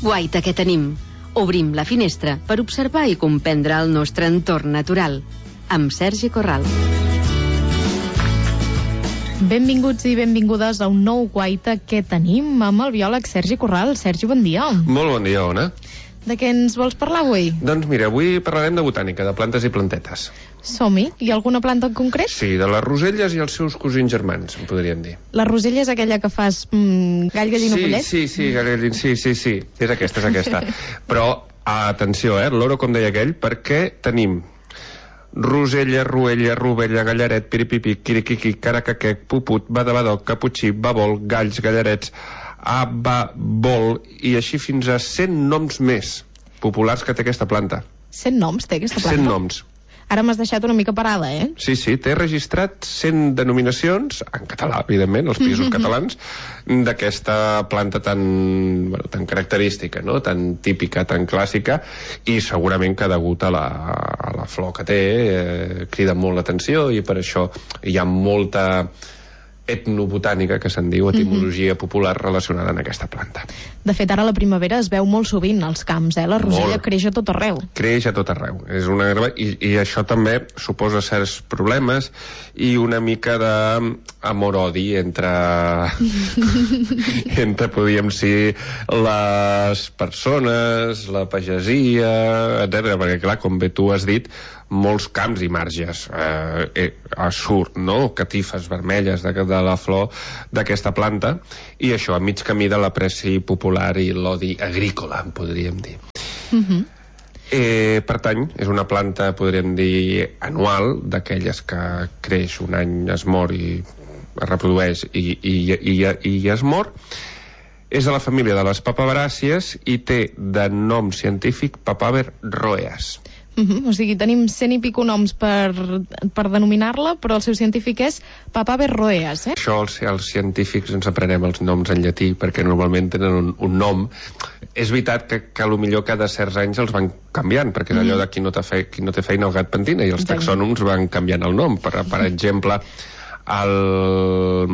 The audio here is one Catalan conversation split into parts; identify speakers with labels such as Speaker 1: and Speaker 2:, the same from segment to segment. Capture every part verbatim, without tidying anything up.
Speaker 1: guaita que tenim. Obrim la finestra per observar i comprendre el nostre entorn natural. Amb Sergi Corral.
Speaker 2: Benvinguts i benvingudes a un nou guaita que tenim amb el biòleg Sergi Corral. Sergi, bon dia.
Speaker 3: Molt bon dia, Ona.
Speaker 2: De què ens vols parlar avui?
Speaker 3: Doncs mira, avui parlarem de botànica, de plantes i plantetes.
Speaker 2: Som-hi. Hi ha alguna planta en concret?
Speaker 3: Sí, de les roselles i els seus cosins germans, en podríem dir.
Speaker 2: La rosella és aquella que fas mmm, gall, gallina,
Speaker 3: sí,
Speaker 2: pollet?
Speaker 3: Sí, sí, gall, sí, sí, sí, és aquesta, és aquesta. Però, atenció, eh, l'oro, com deia aquell, perquè tenim rosella, ruella, rovella, gallaret, piripipi, quiriquiqui, caracaquec, puput, badabadoc, caputxí, babol, galls, gallarets, ababol, i així fins a cent noms més populars que té aquesta planta.
Speaker 2: cent noms té aquesta planta?
Speaker 3: cent noms.
Speaker 2: Ara m'has deixat una mica parada, eh?
Speaker 3: Sí, sí, té registrat cent denominacions, en català, evidentment, als països catalans, d'aquesta planta tan, bueno, tan característica, no? Tan típica, tan clàssica, i segurament que degut a la, a la flor que té, eh, crida molt l'atenció, i per això hi ha molta etnobotànica, que se'n diu, etimologia popular relacionada amb aquesta planta.
Speaker 2: De fet, ara la primavera es veu molt sovint als camps, eh? La rosella
Speaker 3: Molt.
Speaker 2: creix a tot arreu.
Speaker 3: Creix a tot arreu. És una herba, i, i això també suposa certs problemes i una mica d'amor-odi entre, entre, podríem dir, les persones, la pagesia, etcètera. Perquè, clar, com bé tu has dit, molts camps i marges eh, eh, surt, no?, catifes vermelles de, de la flor d'aquesta planta, i això a mig camí de l'apreci popular i l'odi agrícola, en podríem dir.
Speaker 2: Uh-huh.
Speaker 3: eh, pertany, és una planta, podríem dir, anual, d'aquelles que creix un any, es mor i es reprodueix i, i, i, i, i es mor. És de la família de les papaveràcies i té de nom científic Papaver roeas.
Speaker 2: Uh -huh. O sigui, tenim cent i pico noms per, per denominar-la, però el seu científic és Papaver roeas, eh?
Speaker 3: Això, els, els científics ens aprenem els noms en llatí perquè normalment tenen un, un nom. És veritat que, que potser cada certs anys els van canviant, perquè és allò de qui no té, fe, qui no té feina el gat pentina, i els taxònoms van canviant el nom. Per, per exemple, el,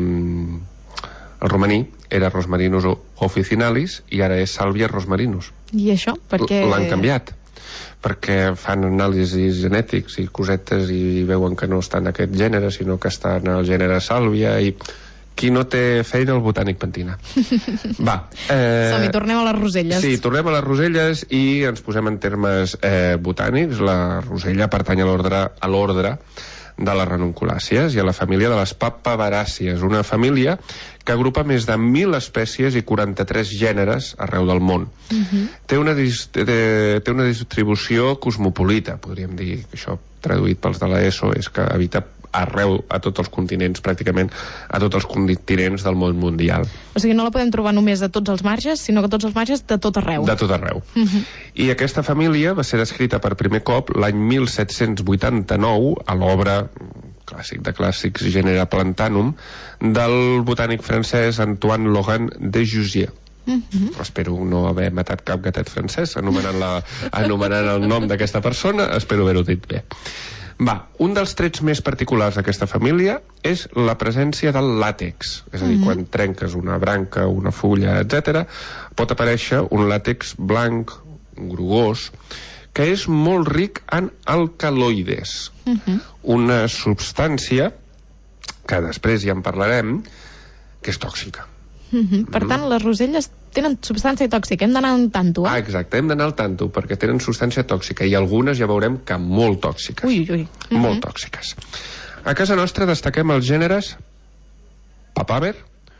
Speaker 3: el romaní era Rosmarinus officinalis i ara és Salvia rosmarinus.
Speaker 2: I això? Perquè...
Speaker 3: L'han canviat perquè fan anàlisis genètics i cosetes i veuen que no està en aquest gènere, sinó que està en el gènere Sàlvia, i qui no té feina, el botànic pentina. Va. Eh...
Speaker 2: Som-hi, tornem a les roselles.
Speaker 3: Sí, tornem a les roselles i ens posem en termes eh, botànics. La rosella pertany a l'ordre a l'ordre de les ranunculàcies i a la família de les papaveràcies, una família que agrupa més de mil espècies i quaranta-tres gèneres arreu del món. Uh-huh. Té una, té, té una distribució cosmopolita, podríem dir, que això traduït pels de l'ESO és que habita arreu, a tots els continents, pràcticament a tots els continents del món mundial.
Speaker 2: O sigui, no la podem trobar només a tots els marges, sinó que tots els marges de tot arreu.
Speaker 3: De tot arreu. Uh-huh. I aquesta família va ser descrita per primer cop l'any mil set-cents vuitanta-nou a l'obra clàssic de clàssics, Genera Plantanum, del botànic francès Antoine Laurent de Jussieu. Uh-huh. Espero no haver matat cap gatet francès anomenant, la, anomenant el nom d'aquesta persona, espero haver-ho dit bé. Va, un dels trets més particulars d'aquesta família és la presència del làtex, és a dir, uh-huh. quan trenques una branca, una fulla, etcètera, pot aparèixer un làtex blanc, grogós, que és molt ric en alcaloides, uh-huh. una substància que després ja en parlarem, que és tòxica.
Speaker 2: Uh-huh. Per tant, les roselles tenen substància tòxica, hem d'anar al tanto, eh?
Speaker 3: Ah, exacte, hem d'anar al tanto, perquè tenen substància tòxica, i algunes ja veurem que molt tòxiques.
Speaker 2: Ui, ui. Uh-huh.
Speaker 3: Molt tòxiques. A casa nostra destaquem els gèneres Papaver,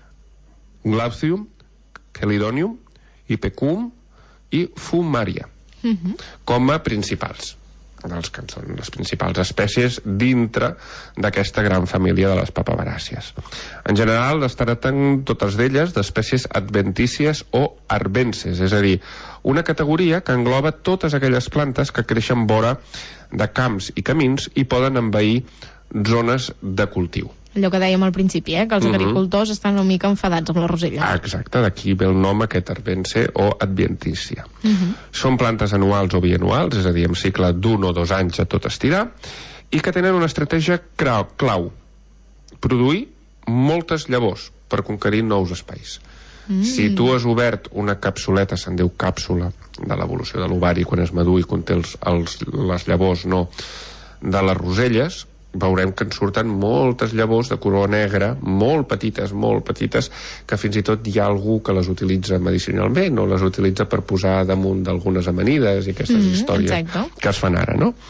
Speaker 3: Glaucium, Chelidonium, Ipecum i Fumaria, uh-huh. com a principals, dels que són les principals espècies dintre d'aquesta gran família de les papaveràcies. En general, es tracten totes d'elles d'espècies adventícies o arbenses, és a dir, una categoria que engloba totes aquelles plantes que creixen vora de camps i camins i poden envair zones de cultiu.
Speaker 2: Allò que dèiem al principi, eh? Que els uh-huh. agricultors estan una mica enfadats amb la rosella.
Speaker 3: Ah, exacte, d'aquí ve el nom aquest arbense o adventícia. Uh-huh. Són plantes anuals o bianuals, és a dir, amb cicle d'un o dos anys a tot estirar, i que tenen una estratègia clau, produir moltes llavors per conquerir nous espais.
Speaker 2: Mm.
Speaker 3: Si tu has obert una capsuleta, se'n diu càpsula, de l'evolució de l'ovari quan és madur i conté els, els, les llavors, no, de les roselles, veurem que en surten moltes llavors de color negre, molt petites, molt petites, que fins i tot hi ha algú que les utilitza medicinalment o les utilitza per posar damunt d'algunes amanides i aquestes
Speaker 2: Mm,
Speaker 3: històries
Speaker 2: exacte.
Speaker 3: que es fan ara, no?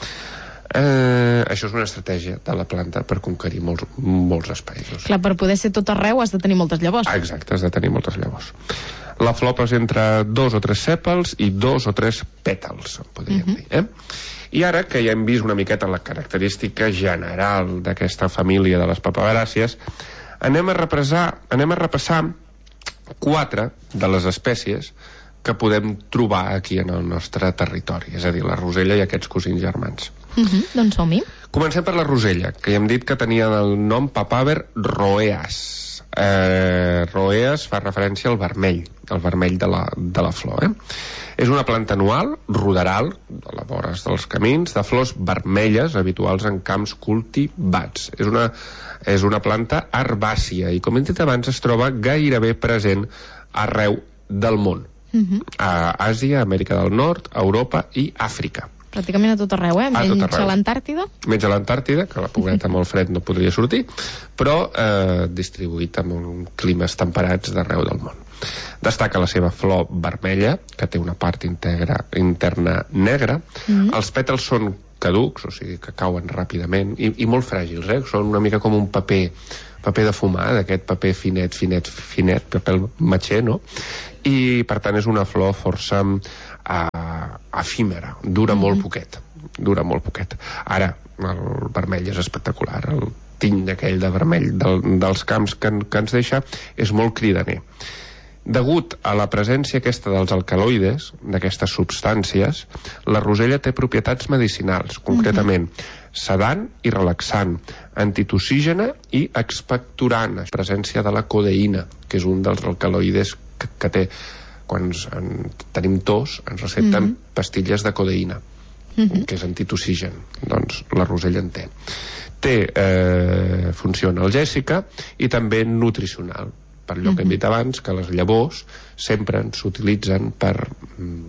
Speaker 3: Eh, això és una estratègia de la planta per conquerir molts, molts espais.
Speaker 2: Clar, per poder ser tot arreu has de tenir moltes llavors.
Speaker 3: Ah, exacte, has de tenir moltes llavors. La flor presenta dos o tres sèpals i dos o tres pètals, podríem
Speaker 2: Mhm.
Speaker 3: dir, eh? I ara que ja hem vist una miqueta la característica general d'aquesta família de les papaveràcies, anem a represar, anem a repassar quatre de les espècies que podem trobar aquí en el nostre territori, és a dir, la rosella i aquests cosins germans.
Speaker 2: Uh -huh, doncs som-hi.
Speaker 3: Comencem per la rosella, que ja hem dit que tenia el nom Papaver roeas. Eh, roeas fa referència al vermell, al vermell de la, de la flor. Eh? És una planta anual, ruderal, a les vores dels camins, de flors vermelles, habituals en camps cultivats. És una, és una planta herbàcia i, com hem dit abans, es troba gairebé present arreu del món.
Speaker 2: Uh -huh.
Speaker 3: A Àsia, Amèrica del Nord, Europa i Àfrica.
Speaker 2: Pràcticament a tot arreu, eh?
Speaker 3: A tot
Speaker 2: Menys
Speaker 3: arreu.
Speaker 2: a l'Antàrtida.
Speaker 3: Menys a l'Antàrtida, que la pobreta amb el fred no podria sortir, però eh, distribuït en climes temperats d'arreu del món. Destaca la seva flor vermella, que té una part integra, interna negra.
Speaker 2: Mm.
Speaker 3: Els pètals són caducs, o sigui que cauen ràpidament, i, i molt fràgils, eh? Són una mica com un paper, paper de fumar, d'aquest paper finet, finet, finet, paper matxer, no? I, per tant, és una flor força eh, efímera, dura mm. molt poquet, dura molt poquet. Ara, el vermell és espectacular, el tiny aquell de vermell del, dels camps que, que ens deixa és molt cridaner. Degut a la presència aquesta dels alcaloides, d'aquestes substàncies, la rosella té propietats medicinals, concretament sedant i relaxant, antitoxígena i expectorant, presència de la codeïna, que és un dels alcaloides que, que té. Quan ens, en, tenim tos, ens recepten mm -hmm. pastilles de codeïna, mm -hmm. que és antitoxigen. Doncs la rosella en té. Té eh, funció analgèsica i també nutricional, per allò mm -hmm. que hem dit abans, que les llavors sempre s'utilitzen per... Mm,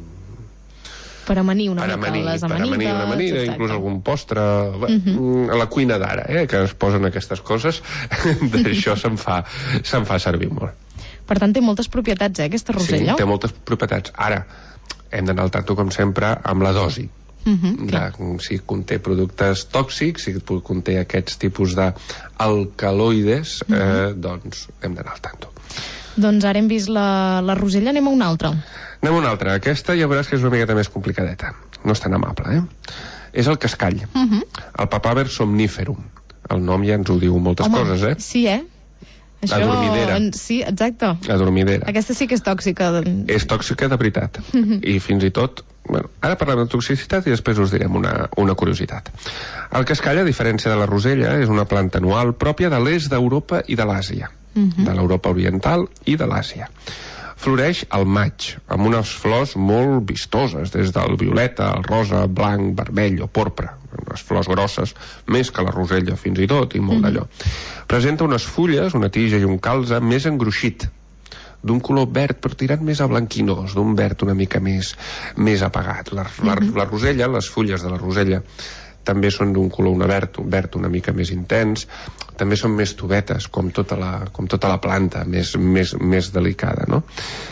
Speaker 2: per amanir una
Speaker 3: per
Speaker 2: mica
Speaker 3: amanir,
Speaker 2: les
Speaker 3: per
Speaker 2: amanides.
Speaker 3: amanir una amanida,
Speaker 2: exacte.
Speaker 3: inclús algun postre, uh
Speaker 2: Mhm.
Speaker 3: -huh. a la cuina d'ara, eh, que es posen aquestes coses, d'això se'n fa, se'n fa servir molt.
Speaker 2: Per tant, té moltes propietats, eh, aquesta rosella?
Speaker 3: Sí, té moltes propietats. Ara, hem d'anar al tanto, com sempre, amb la dosi.
Speaker 2: Uh -huh,
Speaker 3: de, si conté productes tòxics, si conté aquests tipus d'alcaloides, uh -huh. eh, doncs hem d'anar al tanto.
Speaker 2: Doncs ara hem vist la, la rosella, anem a una altra.
Speaker 3: Anem a una altra. Aquesta ja veuràs que és una miqueta més complicadeta. No és tan amable, eh? És el cascall.
Speaker 2: Uh -huh.
Speaker 3: El Papaver somniferum. El nom ja ens ho diu moltes
Speaker 2: Home,
Speaker 3: coses, eh?
Speaker 2: sí, eh?
Speaker 3: La dormidera.
Speaker 2: Sí, exacte.
Speaker 3: La dormidera.
Speaker 2: Aquesta sí que és tòxica.
Speaker 3: És tòxica de veritat. I fins i tot... Bueno, ara parlem de toxicitat i després us direm una, una curiositat. El cascall, a diferència de la rosella, és una planta anual pròpia de l'est d'Europa i de l'Àsia. Uh -huh. De l'Europa oriental i de l'Àsia. Floreix al maig, amb unes flors molt vistoses, des del violeta, el rosa, blanc, vermell o porpre. Unes flors grosses, més que la rosella fins i tot, i molt mm. d'allò. Presenta unes fulles, una tija i un calze més engruixit, d'un color verd, però tirant més a blanquinós, d'un verd una mica més, més apagat. La, la, mm -hmm. la rosella, les fulles de la rosella, també són d'un color una verd, un verd una mica més intens, també són més tovetes, com tota la, com tota la planta, més, més, més delicada, no?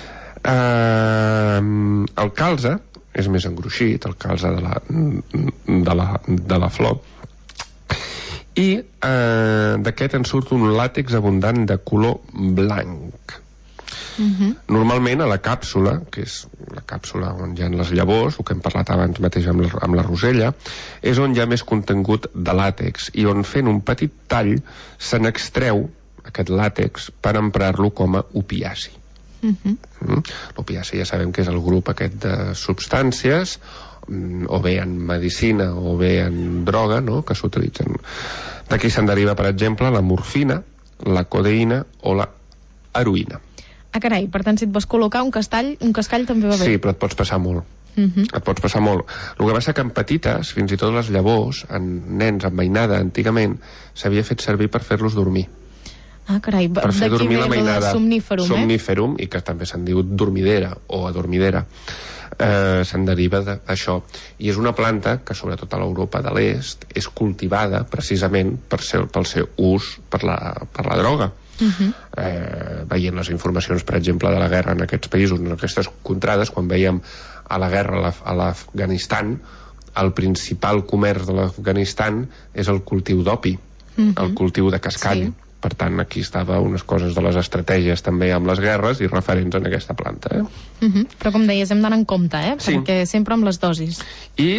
Speaker 3: Uh, el calze és més engruixit, el calze de la, de la, de la flor, i eh, d'aquest en surt un làtex abundant de color blanc. Uh-huh. Normalment a la càpsula, que és la càpsula on hi ha les llavors, el que hem parlat abans mateix amb la, amb la rosella, és on hi ha més contingut de làtex i on fent un petit tall se n'extreu aquest làtex per emprar-lo com a opiaci. Uh-huh. Mm? L'opiaci ja sabem que és el grup aquest de substàncies, o bé en medicina o bé en droga, no?, que s'utilitzen. D'aquí se'n deriva, per exemple, la morfina, la codeïna o la heroïna.
Speaker 2: Ah, carai, per tant, si et vols col·locar un castall, un cascall també va bé.
Speaker 3: Sí, però et pots passar molt. Uh-huh. Et pots passar molt. El que passa que en petites, fins i tot les llavors, en nens amb mainada, antigament, s'havia fet servir per fer-los dormir.
Speaker 2: Ah, carai,
Speaker 3: per fer dormir la mainada.
Speaker 2: Somníferum, eh?
Speaker 3: Somníferum, i que també se'n diu dormidera o adormidera. Eh, se'n deriva d'això. I és una planta que, sobretot a l'Europa de l'Est, és cultivada precisament per ser, pel seu ús per la, per la droga. Uh-huh. eh, veient les informacions, per exemple, de la guerra en aquests països, en aquestes contrades, quan veiem a la guerra a l'Afganistan, el principal comerç de l'Afganistan és el cultiu d'opi, uh-huh. el cultiu de cascall. Sí. Per tant, aquí estava unes coses de les estratègies també amb les guerres i referents en aquesta planta. Eh?
Speaker 2: Uh-huh. Però, com deies, hem d'anar en compte, eh?
Speaker 3: Sí.
Speaker 2: Perquè sempre amb les dosis.
Speaker 3: I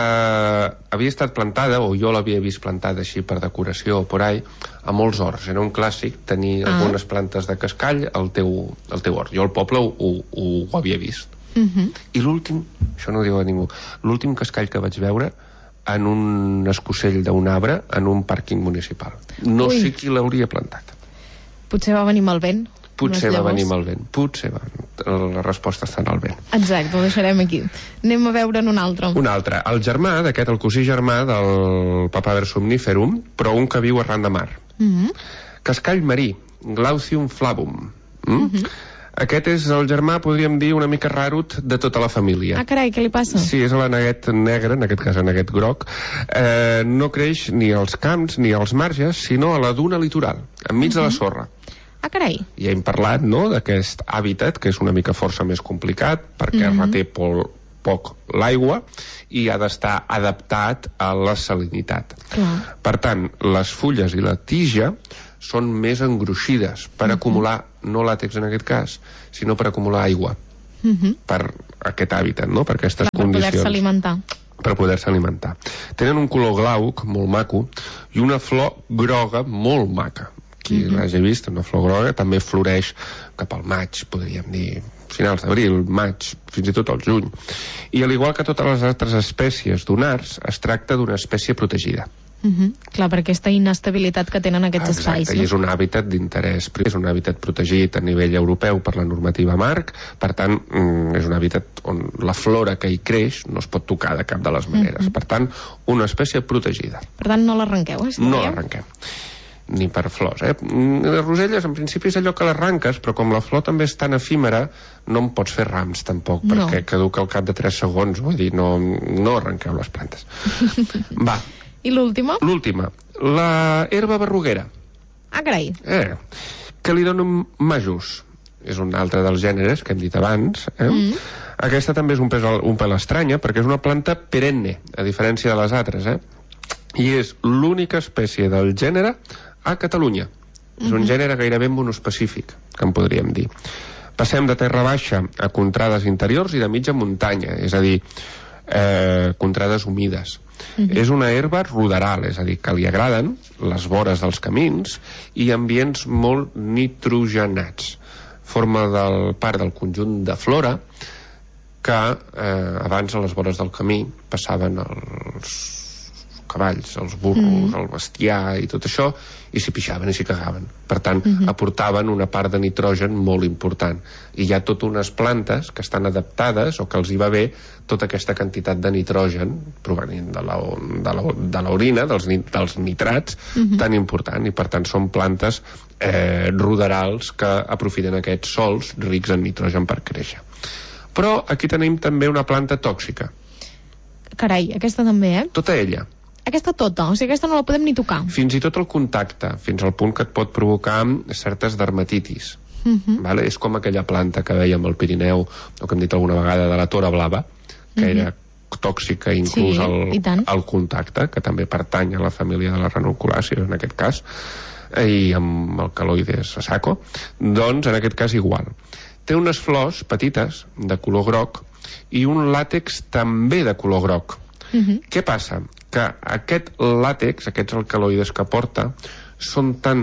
Speaker 3: eh, havia estat plantada, o jo l'havia vist plantada així per decoració o por ahí, a molts horts. Era un clàssic tenir ah. algunes plantes de cascall al teu, al teu hort. Jo al poble ho, ho, ho havia vist. Uh-huh. I l'últim, això no ho diu a ningú, l'últim cascall que vaig veure en un escocell d'un arbre en un pàrquing municipal. No Ui. sé qui l'hauria plantat.
Speaker 2: Potser va venir amb el vent.
Speaker 3: Potser va venir amb el vent. Potser va. La resposta està en el vent.
Speaker 2: Exacte, ho deixarem aquí. Anem a veure en un altre.
Speaker 3: Un altre. El germà d'aquest, el cosí germà del Papaver somniferum, però un que viu arran de mar. Uh-huh. Cascall marí, Glaucium flavum. Mm? Uh-huh. Aquest és el germà, podríem dir, una mica rarut de tota la família.
Speaker 2: Ah, carai, què li passa?
Speaker 3: Sí, és l'aneguet negre, en aquest cas aneguet groc. Eh, no creix ni als camps ni als marges, sinó a la duna litoral, enmig uh-huh. de la sorra.
Speaker 2: Ah, carai.
Speaker 3: Ja hem parlat, no?, d'aquest hàbitat, que és una mica força més complicat, perquè uh-huh. reté pol, poc l'aigua i ha d'estar adaptat a la salinitat. Clar. Per tant, les fulles i la tija són més engruixides per uh-huh. acumular, no làtex en aquest cas, sinó per acumular aigua uh-huh. per aquest hàbitat, no?, per aquestes
Speaker 2: per
Speaker 3: condicions.
Speaker 2: Per poder-se alimentar.
Speaker 3: Per poder-se alimentar. Tenen un color glauc, molt maco, i una flor groga molt maca. Qui uh-huh. l'hagi vist, una flor groga, també floreix cap al maig, podríem dir, finals d'abril, maig, fins i tot al juny. I al igual que totes les altres espècies dunars, es tracta d'una espècie protegida.
Speaker 2: Uh-huh. Clar, per aquesta inestabilitat que tenen aquests
Speaker 3: Exacte,
Speaker 2: espais.
Speaker 3: Exacte, i és un hàbitat d'interès, és un hàbitat protegit a nivell europeu per la normativa marc, per tant, és un hàbitat on la flora que hi creix no es pot tocar de cap de les maneres. Uh-huh. Per tant, una espècie protegida.
Speaker 2: Per tant, no l'arrenqueu, eh?
Speaker 3: No l'arrenquem. Ni per flors, eh? Les roselles, en principi, és allò que l'arranques, però com la flor també és tan efímera, no en pots fer rams, tampoc, no. perquè caduca al cap de tres segons, vull dir, no, no arrenqueu les plantes. Va.
Speaker 2: I l'última?
Speaker 3: L'última. La herba berruguera.
Speaker 2: Ah, carai.
Speaker 3: Eh, que li donen majús. És un altre dels gèneres que hem dit abans. Eh? Mm. Aquesta també és un pèl, un pèl estranya, perquè és una planta perenne, a diferència de les altres. Eh? I és l'única espècie del gènere a Catalunya. Mm-hmm. És un gènere gairebé monospecífic, que en podríem dir. Passem de terra baixa a contrades interiors i de mitja muntanya, és a dir, eh, contrades humides. Uh-huh. És una herba ruderal, és a dir, que li agraden les vores dels camins i ambients molt nitrogenats. Forma del, part del conjunt de flora que eh, abans a les vores del camí passaven els cavalls, els burros, uh-huh. el bestiar i tot això, i s'hi pixaven i s'hi cagaven. Per tant, uh-huh. aportaven una part de nitrogen molt important. I hi ha totes unes plantes que estan adaptades o que els hi va bé tota aquesta quantitat de nitrogen provenint de l'orina, de dels, dels nitrats, uh-huh. tan important. I per tant són plantes eh, ruderals que aprofiten aquests sols rics en nitrogen per créixer. Però aquí tenim també una planta tòxica.
Speaker 2: Carai, aquesta també, eh?
Speaker 3: Tota ella.
Speaker 2: Aquesta tota, o sigui, aquesta no la podem ni tocar.
Speaker 3: Fins i tot el contacte, fins al punt que et pot provocar certes dermatitis. Uh-huh. Vale? És com aquella planta que veiem al Pirineu, o que hem dit alguna vegada, de la tora blava, que uh-huh. era tòxica inclús sí, al, al contacte, que també pertany a la família de les ranunculàcies, en aquest cas, i amb el caloides saco, doncs en aquest cas igual. Té unes flors petites, de color groc, i un làtex també de color groc. Uh-huh. Què passa? Que aquest làtex, aquests alcaloides que porta, són tan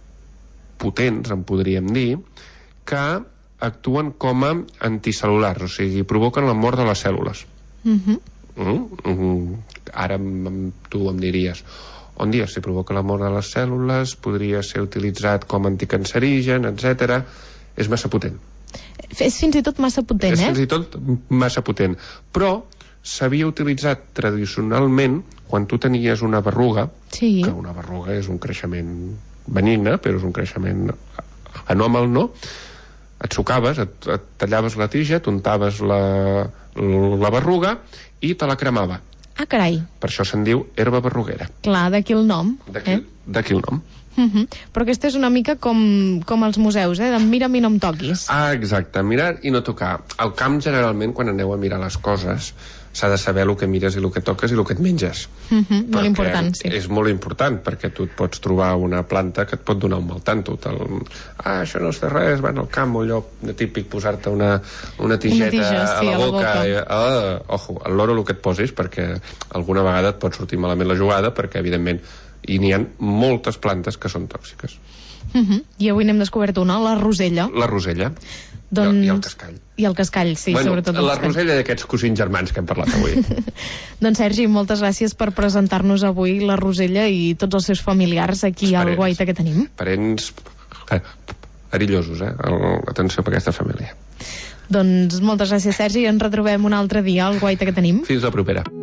Speaker 3: potents, en podríem dir, que actuen com a anticel·lulars, o sigui, provoquen la mort de les cèl·lules. Uh-huh. Mm? Mm. Ara tu em diries, on dius, si provoca la mort de les cèl·lules, podria ser utilitzat com anticancerigen, etcètera. És massa potent.
Speaker 2: És fins i tot massa potent,
Speaker 3: és
Speaker 2: eh?
Speaker 3: És fins i tot massa potent. Però s'havia utilitzat tradicionalment quan tu tenies una berruga, sí. que una berruga és un creixement benigne, però és un creixement anòmal, no? Et sucaves, et, et tallaves la tija, t'untaves la, la berruga i te la cremava.
Speaker 2: Ah, carai.
Speaker 3: Per això se'n diu herba berruguera.
Speaker 2: Clar, d'aquí el nom.
Speaker 3: D'aquí
Speaker 2: eh?
Speaker 3: d'aquí el nom.
Speaker 2: Uh -huh. Però aquesta és una mica com, com els museus, eh? De mira'm i no em toquis.
Speaker 3: Ah, exacte, mirar i no tocar. Al camp, generalment, quan aneu a mirar les coses, s'ha de saber el que mires i el que toques i el que et menges.
Speaker 2: Uh -huh. Molt important, sí.
Speaker 3: És molt important, perquè tu et pots trobar una planta que et pot donar un mal tanto. Te'l... Ah, això no és fer res, van al camp, allò típic, posar-te una, una tijeta
Speaker 2: una tija, sí,
Speaker 3: a la boca.
Speaker 2: A la boca.
Speaker 3: I, ah, ojo, al loro el que et posis, perquè alguna vegada et pot sortir malament la jugada, perquè, evidentment, i n'hi ha moltes plantes que són tòxiques.
Speaker 2: Uh -huh. I avui n'hem descobert una, la rosella.
Speaker 3: La rosella.
Speaker 2: Doncs...
Speaker 3: I, el, I el cascall.
Speaker 2: I el cascall, sí,
Speaker 3: bueno,
Speaker 2: sobretot el
Speaker 3: la
Speaker 2: cascall.
Speaker 3: rosella d'aquests cosins germans que hem parlat avui.
Speaker 2: Doncs Sergi, moltes gràcies per presentar-nos avui la rosella i tots els seus familiars aquí al guaita que tenim.
Speaker 3: Parents perillosos, eh? El, atenció per aquesta família.
Speaker 2: Doncs moltes gràcies, Sergi, i ens retrobem un altre dia al guaita que tenim.
Speaker 3: Fins la propera.